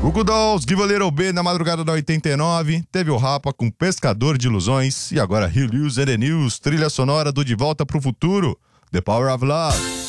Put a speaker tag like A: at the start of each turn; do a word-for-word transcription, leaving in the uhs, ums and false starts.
A: Google Dolls, Give a Little Bit na madrugada da oitenta e nove, teve o Rapa com Pescador de Ilusões e agora He'll Use and the News, trilha sonora do De Volta pro Futuro, The Power of Love.